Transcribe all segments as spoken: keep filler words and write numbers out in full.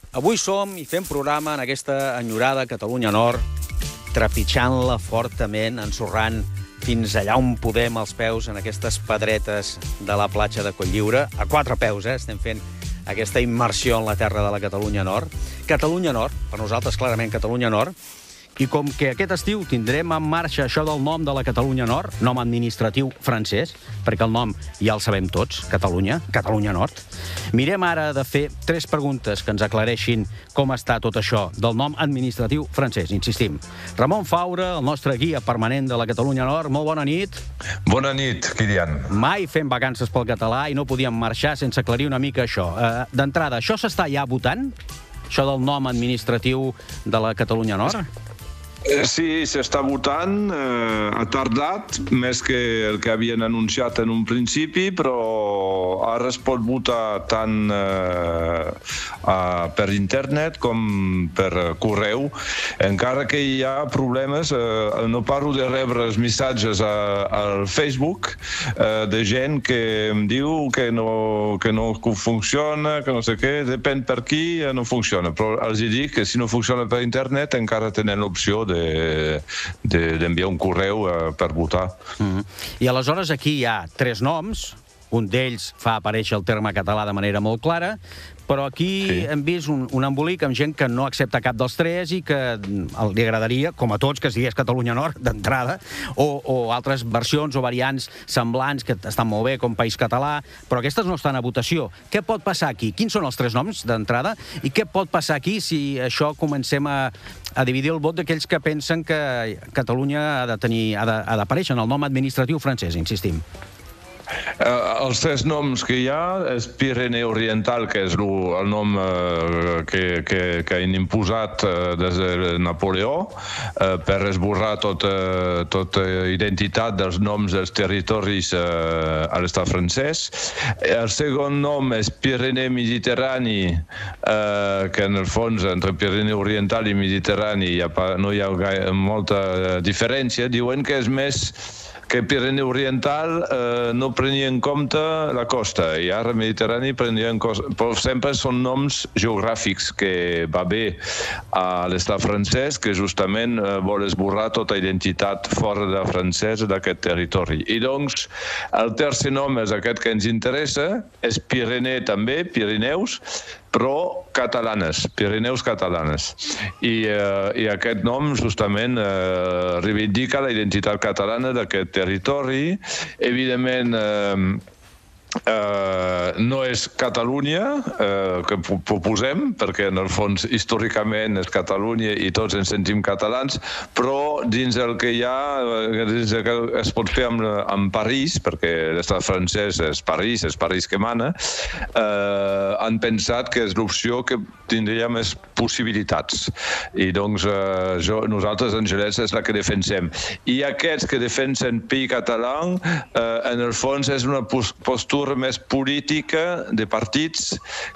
Avui som i fem programa en aquesta enyorada Catalunya Nord, trepitjant-la fortament, ensorrant fins allà on podem els peus en aquestes pedretes de la platja de Cotlliure. A quatre peus, eh? Estem fent aquesta immersió en la terra de la Catalunya Nord. Catalunya Nord, per nosaltres clarament Catalunya Nord, i com que aquest estiu tindrem en marxa això del nom de la Catalunya Nord, nom administratiu francès, perquè el nom ja el sabem tots, Catalunya, Catalunya Nord, mirem ara de fer tres preguntes que ens aclareixin com està tot això del nom administratiu francès, insistim. Ramon Faura, el nostre guia permanent de la Catalunya Nord, molt bona nit. Bona nit, Kilian. Mai fem vacances pel català i no podíem marxar sense aclarir una mica això. Uh, D'entrada, això s'està ja votant? Això del nom administratiu de la Catalunya Nord? Sí, s'està votant, eh, ha tardat, més que el que havien anunciat en un principi, però ara es pot votar tant eh, a, per internet com per correu, encara que hi ha problemes, eh, no paro de rebre els missatges a, al Facebook eh, de gent que em diu que no, que no funciona, que no sé què, depèn per qui, no funciona, però els dic que si no funciona per internet encara tenen l'opció d'enviar de, de, un correu eh, per votar. Mm-hmm. I aleshores aquí hi ha tres noms, un d'ells fa aparèixer el terme català de manera molt clara, però aquí sí. hem vist un, un embolic amb gent que no accepta cap dels tres i que li agradaria, com a tots, que es digués Catalunya Nord d'entrada, o, o altres versions o variants semblants que estan molt bé, com País Català, però aquestes no estan a votació. Què pot passar aquí? Quins són els tres noms d'entrada? I què pot passar aquí si això comencem a, a dividir el vot d'aquells que pensen que Catalunya ha de tenir, ha de, ha d'aparèixer en el nom administratiu francès, insistim? Uh, els tres noms que hi ha és Pirineu Oriental, que és lo, el nom uh, que, que, que han imposat uh, des de Napoleó uh, per esborrar tota, tota identitat dels noms dels territoris uh, a l'estat francès. El segon nom és Pirineu Mediterrani, uh, que en el fons entre Pirineu Oriental i Mediterrani hi ha, no hi ha gaire, molta diferència. Diuen que és més que Pirineu Oriental eh, no prenia en compte la costa, i ara Mediterrani prenia en compte, però sempre són noms geogràfics que va bé a l'estat francès, que justament eh, vol esborrar tota identitat fora de francès d'aquest territori. I doncs el tercer nom és aquest que ens interessa, és Pirineu també, Pirineus, però catalanes, Pirineus catalanes. I, eh, i aquest nom justament eh, reivindica la identitat catalana d'aquest territori. Evidentment, eh, Uh, no és Catalunya uh, que proposem, perquè en el fons històricament és Catalunya i tots ens sentim catalans, però dins el que hi ha, dins el que es pot fer amb, amb París, perquè l'estat francès és París, és París que mana, uh, han pensat que és l'opció que tindria més possibilitats. I doncs uh, jo, nosaltres, Angelès, és la que defensem. I aquests que defensen Pays Català, uh, en el fons és una postura més política de partits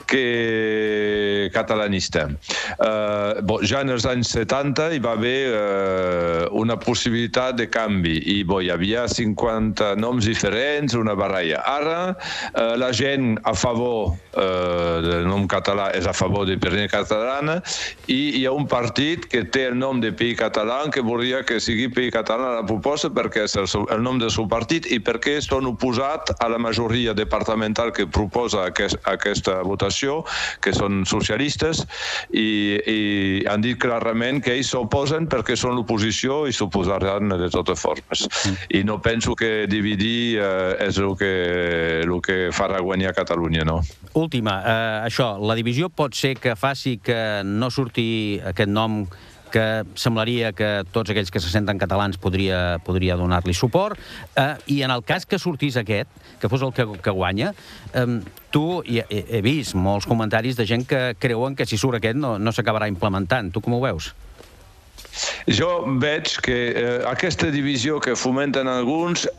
que catalanista. Uh, bon, ja en els anys setanta hi va haver uh, una possibilitat de canvi i bon, hi havia cinquanta noms diferents, una baralla. Ara uh, la gent a favor uh, del nom català és a favor de Pirineu catalana i hi ha un partit que té el nom de Pays Català que volia que sigui Pays Català a la proposta perquè és el, seu, el nom del seu partit i perquè són oposats a la majoria departamental que proposa aquest, aquesta votació, que són socialistes, i, i han dit clarament que ells s'oposen perquè són l'oposició i s'oposaran de totes formes. Mm. I no penso que dividir eh, és el que, el que farà guanyar Catalunya, no? Última, eh, això, la divisió pot ser que faci que no surti aquest nom que semblaria que tots aquells que se senten catalans podria, podria donar-li suport, eh, i en el cas que sortís aquest, que fos el que, que guanya, eh, tu, he, he vist molts comentaris de gent que creuen que si surt aquest no, no s'acabarà implementant. Tu com ho veus? Jo veig que eh, aquesta divisió que fomenten alguns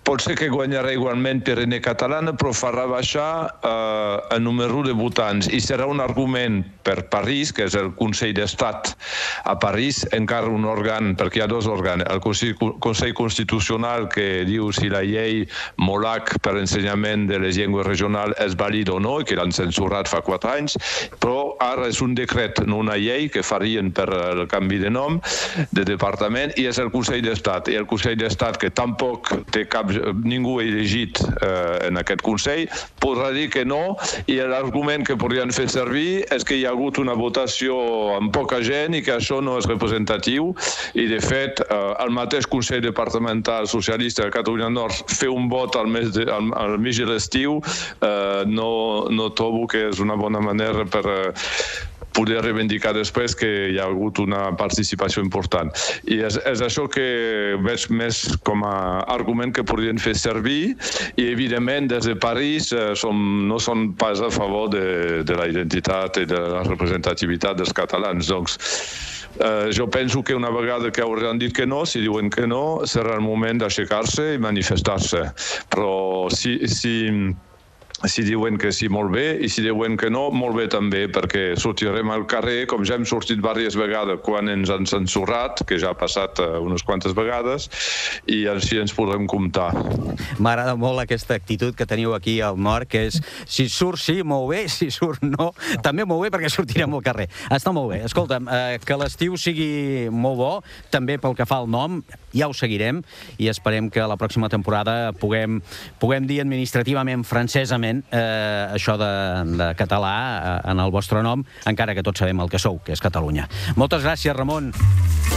pot ser que guanyarà igualment Pirineu Catalana, però farà baixar eh, el número de votants i serà un argument per París, que és el Consell d'Estat a París, encara un òrgan, perquè hi ha dos òrgans, el Consell, Consell Constitucional que diu si la llei Molac per ensenyament de les llengües regionals és vàlida o no, i que l'han censurat fa quatre anys, però ara és un decret, no una llei, que farien per el canvi de nom de departament, i és el Consell d'Estat. I el Consell d'Estat, que tampoc té cap ningú elegit eh, en aquest Consell, podrà dir que no, i l'argument que podrien fer servir és que hi ha hagut una votació amb poca gent i que això no és representatiu, i de fet eh, el mateix Consell Departamental Socialista de Catalunya Nord fer un vot al mes de, al, al mig de l'estiu eh, no, no trobo que és una bona manera per eh, poder reivindicar després que hi ha hagut una participació important. I és, és això que veig més com a argument que podrien fer servir, i evidentment des de París eh, som, no són pas a favor de, de la identitat i de la representativitat dels catalans. Doncs eh, jo penso que una vegada que hauran dit que no, si diuen que no, serà el moment d'aixecar-se i manifestar-se. Però si... si Si diuen que sí, molt bé, i si diuen que no, molt bé també, perquè sortirem al carrer, com ja hem sortit diverses vegades quan ens han censurat, que ja ha passat unes quantes vegades, i així ens podrem comptar. M'agrada molt aquesta actitud que teniu aquí al nord, que és si surt sí, molt bé, si surt no, també molt bé, perquè sortirem al carrer. Està molt bé. Escolta'm, eh, que l'estiu sigui molt bo, també pel que fa al nom, ja ho seguirem, i esperem que la pròxima temporada puguem, puguem dir administrativament, francesament, Eh, això de, de català eh, en el vostre nom, encara que tots sabem el que sou, que és Catalunya. Moltes gràcies, Ramon.